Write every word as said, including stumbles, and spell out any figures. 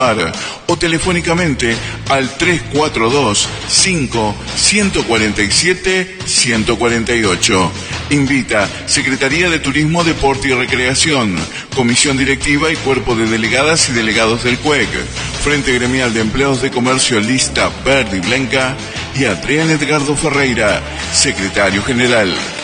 o telefónicamente al tres cuatro dos, cinco, uno cuatro siete, uno cuatro ocho. Invita Secretaría de Turismo, Deporte y Recreación, Comisión Directiva y Cuerpo de Delegadas y Delegados del C U E C, Frente Gremial de Empleados de Comercio Lista Verde y Blanca, y Adrián Edgardo Ferreira, Secretario General.